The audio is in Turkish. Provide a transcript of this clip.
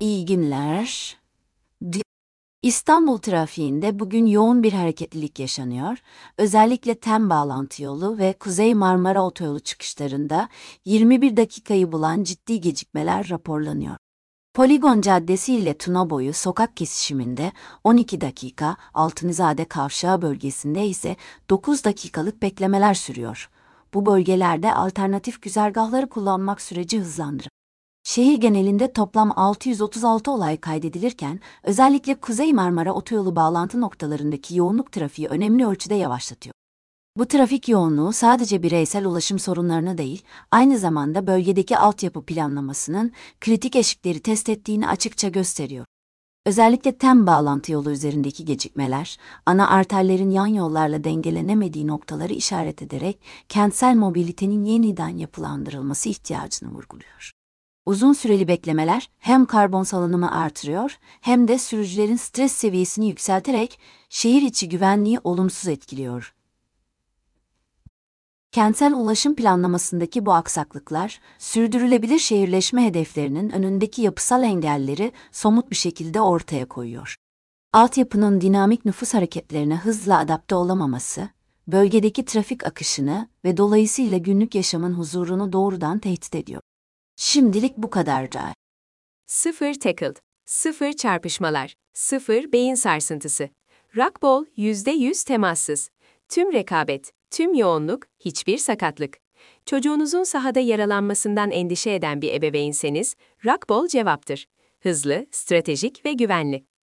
İyi günler. İstanbul trafiğinde bugün yoğun bir hareketlilik yaşanıyor. Özellikle TEM bağlantı yolu ve Kuzey Marmara Otoyolu çıkışlarında 21 dakikayı bulan ciddi gecikmeler raporlanıyor. Poligon Caddesi ile Tuna boyu sokak kesişiminde 12 dakika, Altınizade Kavşağı bölgesinde ise 9 dakikalık beklemeler sürüyor. Bu bölgelerde alternatif güzergahları kullanmak süreci hızlandırır. Şehir genelinde toplam 636 olay kaydedilirken, özellikle Kuzey Marmara Otoyolu bağlantı noktalarındaki yoğunluk trafiği önemli ölçüde yavaşlatıyor. Bu trafik yoğunluğu sadece bireysel ulaşım sorunlarını değil, aynı zamanda bölgedeki altyapı planlamasının kritik eşikleri test ettiğini açıkça gösteriyor. Özellikle TEM bağlantı yolu üzerindeki gecikmeler, ana arterlerin yan yollarla dengelenemediği noktaları işaret ederek kentsel mobilitenin yeniden yapılandırılması ihtiyacını vurguluyor. Uzun süreli beklemeler hem karbon salınımı artırıyor hem de sürücülerin stres seviyesini yükselterek şehir içi güvenliği olumsuz etkiliyor. Kentsel ulaşım planlamasındaki bu aksaklıklar, sürdürülebilir şehirleşme hedeflerinin önündeki yapısal engelleri somut bir şekilde ortaya koyuyor. Altyapının dinamik nüfus hareketlerine hızla adapte olamaması, bölgedeki trafik akışını ve dolayısıyla günlük yaşamın huzurunu doğrudan tehdit ediyor. Şimdilik bu kadar. Sıfır tackled, sıfır çarpışmalar, sıfır beyin sarsıntısı. Rockball %100 temassız. Tüm rekabet, tüm yoğunluk, hiçbir sakatlık. Çocuğunuzun sahada yaralanmasından endişe eden bir ebeveynseniz, Rockball cevaptır. Hızlı, stratejik ve güvenli.